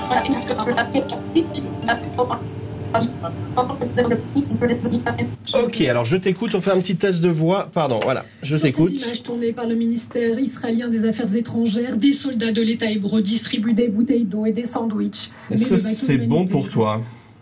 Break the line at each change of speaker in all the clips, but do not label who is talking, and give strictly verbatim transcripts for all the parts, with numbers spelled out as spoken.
Ok, alors je t'écoute, on fait un petit test de voix. Pardon, voilà, je
Sur
t'écoute.
Sur ces images tournées par le ministère israélien des Affaires étrangères, des soldats de l'État hébreu distribuent des bouteilles d'eau et des sandwichs.
Est-ce que c'est bon pour toi?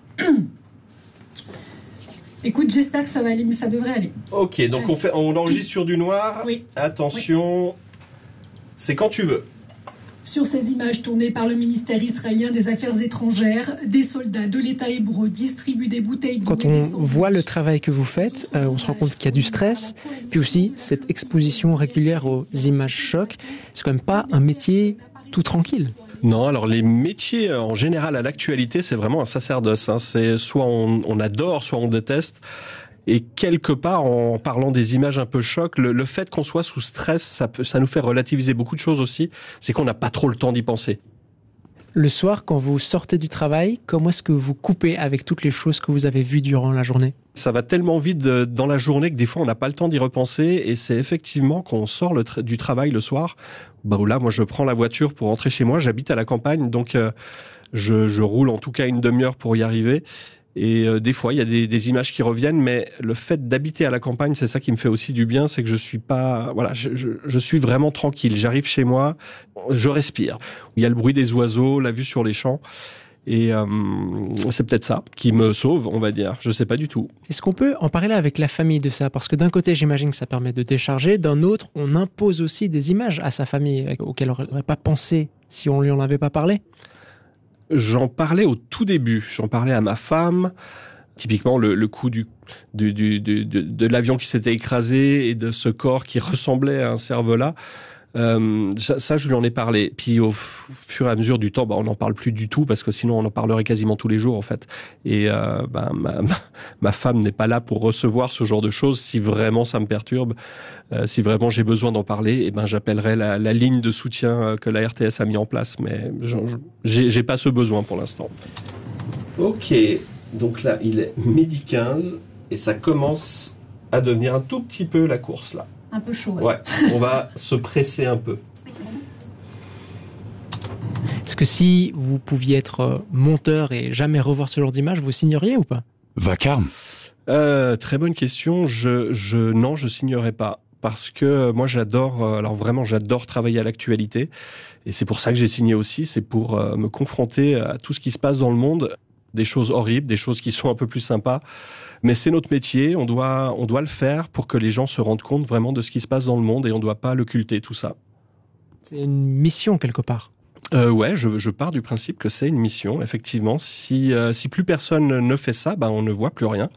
Écoute, j'espère que ça va aller, mais ça devrait aller.
Ok, donc on, fait, on enregistre sur du noir.
Oui.
Attention, oui. C'est quand tu veux.
Sur ces images tournées par le ministère israélien des Affaires étrangères, des soldats de l'État hébreu distribuent des bouteilles d'eau.
Quand on voit le travail que vous faites, euh, on se rend compte qu'il y a du stress, puis aussi cette exposition régulière aux images chocs. C'est quand même pas un métier tout tranquille.
Non, alors les métiers en général à l'actualité, c'est vraiment un sacerdoce. Hein. C'est soit on, on adore, soit on déteste. Et quelque part, en parlant des images un peu choc, le, le fait qu'on soit sous stress, ça, peut, ça nous fait relativiser beaucoup de choses aussi. C'est qu'on n'a pas trop le temps d'y penser.
Le soir, quand vous sortez du travail, comment est-ce que vous coupez avec toutes les choses que vous avez vues durant la journée?
Ça va tellement vite de, dans la journée que des fois on n'a pas le temps d'y repenser, et c'est effectivement quand on sort le tra- du travail le soir, bah là moi je prends la voiture pour rentrer chez moi, j'habite à la campagne, donc euh, je, je roule en tout cas une demi-heure pour y arriver, et euh, des fois il y a des, des images qui reviennent, mais le fait d'habiter à la campagne, c'est ça qui me fait aussi du bien, c'est que je suis pas, voilà, je, je, je suis vraiment tranquille, j'arrive chez moi, je respire, il y a le bruit des oiseaux, la vue sur les champs. Et euh, c'est peut-être ça qui me sauve, on va dire. Je sais pas du tout.
Est-ce qu'on peut en parler avec la famille de ça? Parce que d'un côté, j'imagine que ça permet de décharger. D'un autre, on impose aussi des images à sa famille auxquelles on n'aurait pas pensé si on lui en avait pas parlé.
J'en parlais au tout début. J'en parlais à ma femme. Typiquement, le, le coup du, du, du, du, de, de l'avion qui s'était écrasé et de ce corps qui ressemblait à un cervelas. Euh, ça, ça, je lui en ai parlé. Puis au f- fur et à mesure du temps, bah, on n'en parle plus du tout parce que sinon on en parlerait quasiment tous les jours en fait. Et euh, bah, ma, ma, ma femme n'est pas là pour recevoir ce genre de choses. Si vraiment ça me perturbe, euh, si vraiment j'ai besoin d'en parler, et ben j'appellerai la, la ligne de soutien que la R T S a mis en place. Mais je, je, j'ai, j'ai pas ce besoin pour l'instant. Ok, donc là il est midi quinze et ça commence à devenir un tout petit peu la course là.
Un peu chaud. Ouais,
ouais on va se presser un peu.
Est-ce que si vous pouviez être monteur et jamais revoir ce genre d'image, vous signeriez ou pas?
Vacarme.
Euh, très bonne question. Je, je, non, je signerais pas. Parce que moi, j'adore, alors vraiment, j'adore travailler à l'actualité. Et c'est pour ça que j'ai signé aussi. C'est pour euh, me confronter à tout ce qui se passe dans le monde. Des choses horribles, des choses qui sont un peu plus sympas. Mais c'est notre métier, on doit, on doit le faire pour que les gens se rendent compte vraiment de ce qui se passe dans le monde et on ne doit pas l'occulter, tout ça.
C'est une mission quelque part.
Euh, ouais, je, je pars du principe que c'est une mission, effectivement. Si, euh, si plus personne ne fait ça, ben on ne voit plus rien.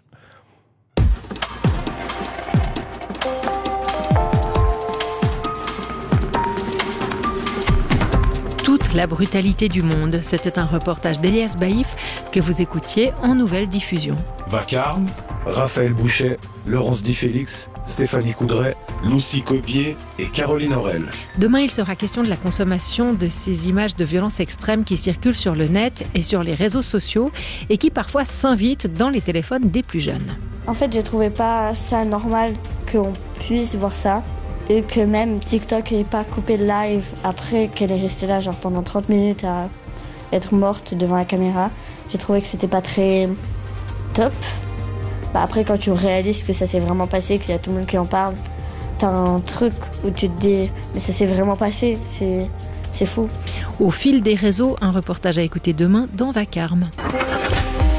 Toute la brutalité du monde, c'était un reportage d'Elias Baïf que vous écoutiez en nouvelle diffusion.
Vacarme, Raphaël Bouchet, Laurence Di Félix, Stéphanie Coudray, Lucie Cobier et Caroline Aurel.
Demain, il sera question de la consommation de ces images de violence extrême qui circulent sur le net et sur les réseaux sociaux et qui parfois s'invitent dans les téléphones des plus jeunes.
En fait, je trouvais pas ça normal qu'on puisse voir ça. Et que même TikTok n'ait pas coupé le live après qu'elle est restée là genre pendant trente minutes à être morte devant la caméra. J'ai trouvé que c'était pas très top. Bah après quand tu réalises que ça s'est vraiment passé, qu'il y a tout le monde qui en parle, t'as un truc où tu te dis mais ça s'est vraiment passé, c'est, c'est fou.
Au fil des réseaux, un reportage à écouter demain dans Vacarme.